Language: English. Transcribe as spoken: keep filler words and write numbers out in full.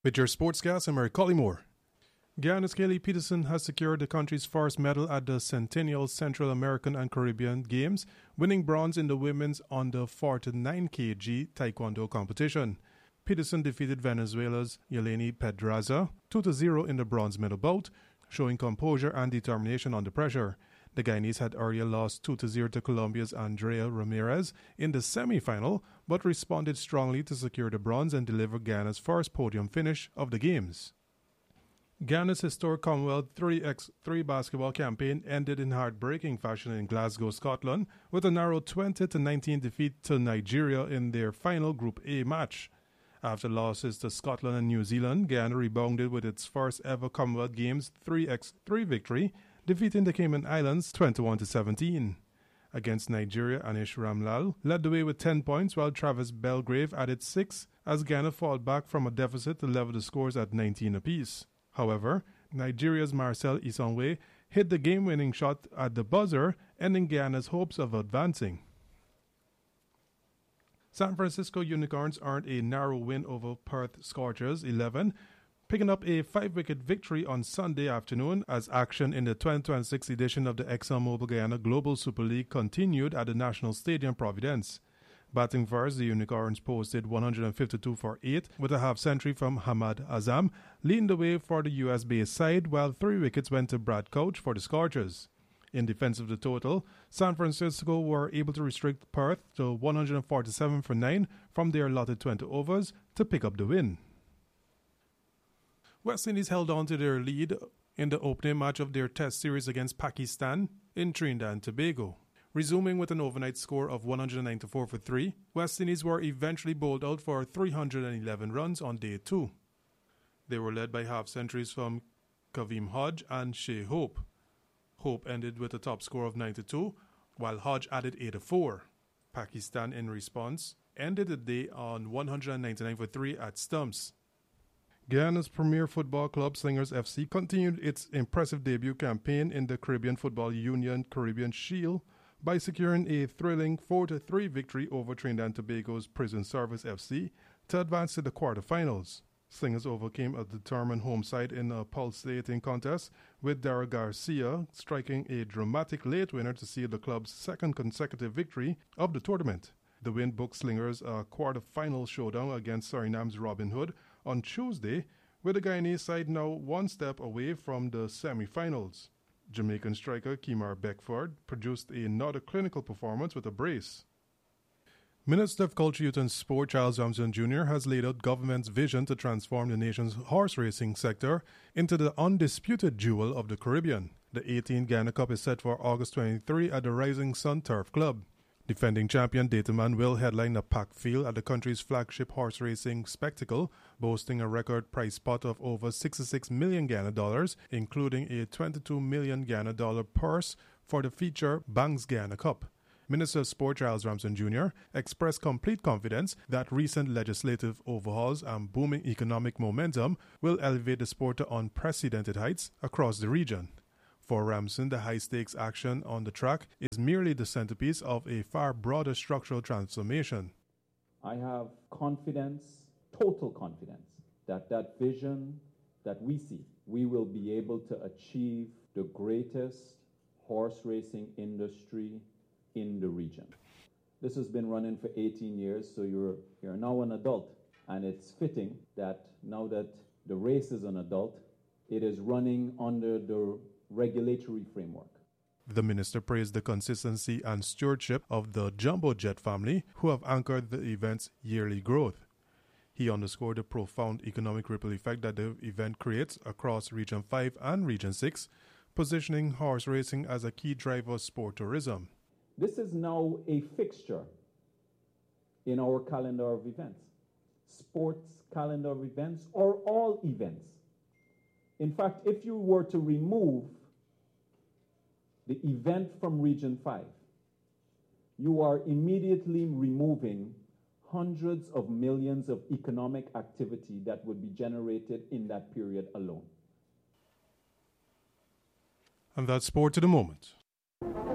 With your sportscast, I'm Eric Collymore. Guyana's Kaylee Peterson has secured the country's first medal at the Centennial Central American and Caribbean Games, winning bronze in the women's under forty-nine kilograms taekwondo competition. Peterson defeated Venezuela's Yeleni Pedraza two to zero in the bronze medal bout, showing composure and determination under pressure. The Guyanese had earlier lost two to zero to Colombia's Andrea Ramirez in the semi-final, but responded strongly to secure the bronze and deliver Guyana's first podium finish of the Games. Guyana's historic Commonwealth three by three basketball campaign ended in heartbreaking fashion in Glasgow, Scotland, with a narrow twenty to nineteen defeat to Nigeria in their final Group A match. After losses to Scotland and New Zealand, Guyana rebounded with its first ever Commonwealth Games three by three victory, defeating the Cayman Islands twenty-one to seventeen. Against Nigeria, Anish Ramlal led the way with ten points, while Travis Belgrave added six as Guyana fought back from a deficit to level the scores at nineteen apiece. However, Nigeria's Marcel Isonwe hit the game-winning shot at the buzzer, ending Guyana's hopes of advancing. San Francisco Unicorns earned a narrow win over Perth Scorchers eleven, picking up a five-wicket victory on Sunday afternoon as action in the twenty twenty-six edition of the ExxonMobil Guyana Global Super League continued at the National Stadium Providence. Batting first, the Unicorns posted one hundred fifty-two for eight with a half-century from Hamad Azam, leading the way for the U S-based side, while three wickets went to Brad Couch for the Scorchers. In defense of the total, San Francisco were able to restrict Perth to one hundred forty-seven for nine from their allotted twenty overs to pick up the win. West Indies held on to their lead in the opening match of their Test series against Pakistan in Trinidad and Tobago. Resuming with an overnight score of one hundred ninety-four for three, West Indies were eventually bowled out for three hundred eleven runs on day two. They were led by half-centuries from Kavim Hodge and Shea Hope. Hope ended with a top score of ninety-two, while Hodge added eighty-four. Pakistan, in response, ended the day on one hundred ninety-nine for three at stumps. Guyana's premier football club, Slingers F C, continued its impressive debut campaign in the Caribbean Football Union Caribbean Shield by securing a thrilling four to three victory over Trinidad and Tobago's Prison Service F C to advance to the quarterfinals. Slingers overcame a determined home side in a pulsating contest, with Dara Garcia striking a dramatic late winner to seal the club's second consecutive victory of the tournament. The win booked Slingers a quarter-final showdown against Suriname's Robin Hood on Tuesday, with the Guyanese side now one step away from the semi-finals. Jamaican striker Kemar Beckford produced another clinical performance with a brace. Minister of Culture, Youth and Sport Charles Ramson Junior has laid out government's vision to transform the nation's horse racing sector into the undisputed jewel of the Caribbean. The eighteenth Guyana Cup is set for August twenty-third at the Rising Sun Turf Club. Defending champion Dataman will headline a packed field at the country's flagship horse racing spectacle, boasting a record prize pot of over sixty-six million Guyana dollars, including a twenty-two million Guyana dollar purse for the feature Banks Guyana Cup. Minister of Sport Charles Ramson Junior expressed complete confidence that recent legislative overhauls and booming economic momentum will elevate the sport to unprecedented heights across the region. For Ramson, the high-stakes action on the track is merely the centerpiece of a far broader structural transformation. I have confidence, total confidence, that that vision that we see, we will be able to achieve the greatest horse racing industry in the region. This has been running for eighteen years, so you're, you're now an adult, and it's fitting that now that the race is an adult, it is running under the regulatory framework. The minister praised the consistency and stewardship of the Jumbo Jet family, who have anchored the event's yearly growth. He underscored the profound economic ripple effect that the event creates across Region five and Region six, positioning horse racing as a key driver of sport tourism. This is now a fixture in our calendar of events, sports calendar of events, or all events. In fact, if you were to remove the event from Region five, you are immediately removing hundreds of millions of economic activity that would be generated in that period alone. And that's sport to the moment.